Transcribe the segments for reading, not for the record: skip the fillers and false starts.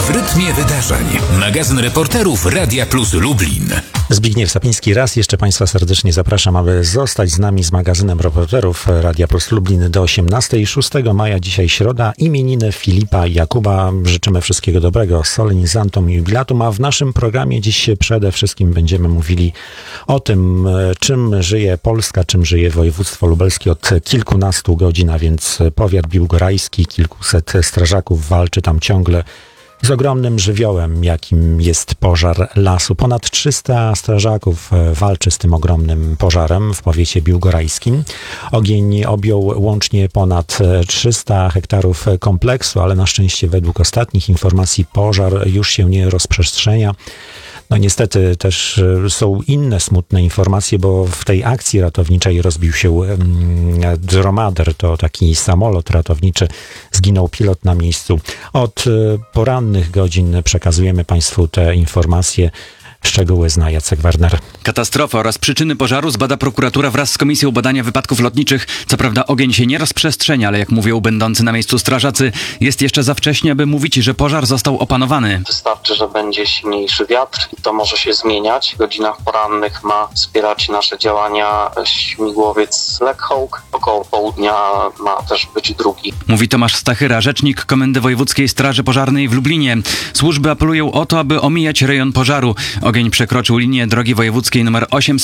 W rytmie wydarzeń. Magazyn reporterów Radia Plus Lublin. Zbigniew Sapiński, raz jeszcze Państwa serdecznie zapraszam, aby zostać z nami z magazynem reporterów Radia Plus Lublin do 18. 6 maja, dzisiaj środa, imieniny Filipa i Jakuba. Życzymy wszystkiego dobrego, solenizantom i jubilatum, a w naszym programie dziś przede wszystkim będziemy mówili o tym, czym żyje Polska, czym żyje województwo lubelskie od kilkunastu godzin, a więc powiat biłgorajski, kilkuset strażaków walczy tam ciągle z ogromnym żywiołem, jakim jest pożar lasu. Ponad 300 strażaków walczy z tym ogromnym pożarem w powiecie biłgorajskim. Ogień objął łącznie ponad 300 hektarów kompleksu, ale na szczęście według ostatnich informacji pożar już się nie rozprzestrzenia. No niestety też są inne smutne informacje, bo w tej akcji ratowniczej rozbił się dromader, to taki samolot ratowniczy, zginął pilot na miejscu. Od porannych godzin przekazujemy Państwu te informacje. Szczegóły zna Jacek Werner. Katastrofa oraz przyczyny pożaru zbada prokuratura wraz z Komisją Badania Wypadków Lotniczych. Co prawda ogień się nie rozprzestrzenia, ale jak mówią będący na miejscu strażacy, jest jeszcze za wcześnie, aby mówić, że pożar został opanowany. Wystarczy, że będzie silniejszy wiatr i to może się zmieniać. W godzinach porannych ma wspierać nasze działania śmigłowiec Black Hawk. Około południa ma też być drugi. Mówi Tomasz Stachyra, rzecznik Komendy Wojewódzkiej Straży Pożarnej w Lublinie. Służby apelują o to, aby omijać rejon pożaru. Ogień przekroczył linię drogi wojewódzkiej nr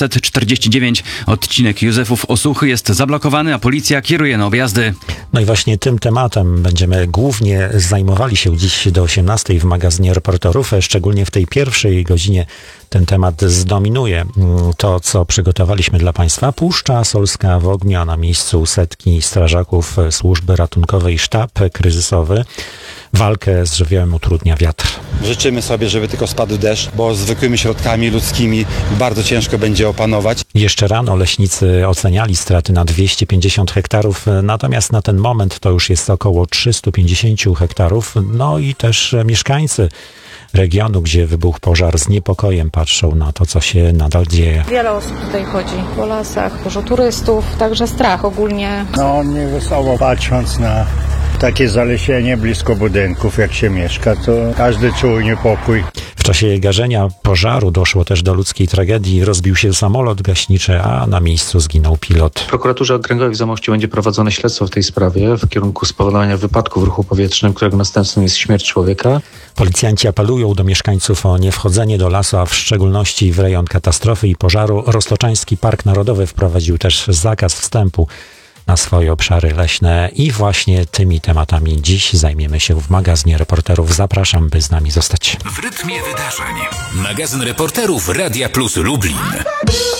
849. Odcinek Józefów-Osuchy jest zablokowany, a policja kieruje na objazdy. No i właśnie tym tematem będziemy głównie zajmowali się dziś do 18 w magazynie reporterów. Szczególnie w tej pierwszej godzinie ten temat zdominuje to, co przygotowaliśmy dla Państwa. Puszcza Solska w ogniu, a na miejscu setki strażaków służby ratunkowej, sztab kryzysowy. Walkę z żywiołem utrudnia wiatr. Życzymy sobie, żeby tylko spadł deszcz, bo zwykłymi środkami ludzkimi bardzo ciężko będzie opanować. Jeszcze rano leśnicy oceniali straty na 250 hektarów, natomiast na ten moment to już jest około 350 hektarów. No i też mieszkańcy regionu, gdzie wybuchł pożar, z niepokojem patrzą na to, co się nadal dzieje. Wiele osób tutaj chodzi po lasach, dużo turystów, także strach ogólnie. No niewesoło patrząc na takie zalesienie blisko budynków, jak się mieszka, to każdy czuł niepokój. W czasie garzenia pożaru doszło też do ludzkiej tragedii. Rozbił się samolot gaśniczy, a na miejscu zginął pilot. W prokuraturze okręgowej w Zamościu będzie prowadzone śledztwo w tej sprawie w kierunku spowodowania wypadku w ruchu powietrznym, którego następstwem jest śmierć człowieka. Policjanci apelują do mieszkańców o niewchodzenie do lasu, a w szczególności w rejon katastrofy i pożaru. Roztoczański Park Narodowy wprowadził też zakaz wstępu na swoje obszary leśne i właśnie tymi tematami dziś zajmiemy się w magazynie reporterów. Zapraszam, by z nami zostać. W rytmie wydarzeń. Magazyn reporterów Radia Plus Lublin.